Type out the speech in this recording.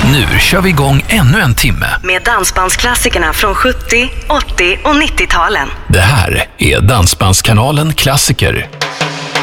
Nu kör vi igång ännu en timme med dansbandsklassikerna från 70, 80 och 90-talen. Det här är Dansbandskanalen Klassiker.